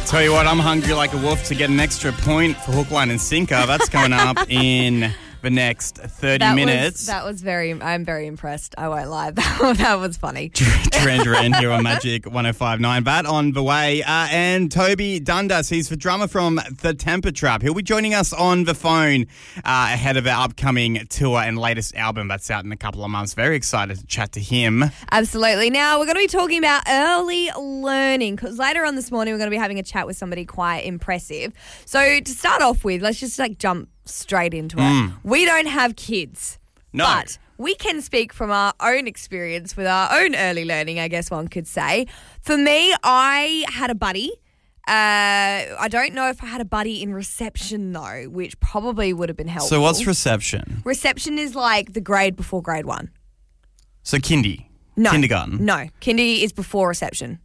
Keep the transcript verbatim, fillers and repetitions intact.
Tell you what, I'm hungry like a wolf to get an extra point for hook, line and sinker. That's coming up in the next thirty that minutes. Was, that was very, I'm very impressed. I won't lie. That, that was funny. Duran Duran here on Magic one oh five point nine. Bat on the way. Uh, and Toby Dundas, he's the drummer from The Temper Trap. He'll be joining us on the phone uh, ahead of our upcoming tour and latest album that's out in a couple of months. Very excited to chat to him. Absolutely. Now, we're going to be talking about early learning because later on this morning, we're going to be having a chat with somebody quite impressive. So to start off with, let's just like jump straight into it. Mm. We don't have kids. No. But we can speak from our own experience with our own early learning, I guess one could say. For me, I had a buddy. Uh, I don't know if I had a buddy in reception, though, which probably would have been helpful. So what's reception? Reception is like the grade before grade one. So kindy? No. Kindergarten? No. Kindy is before reception.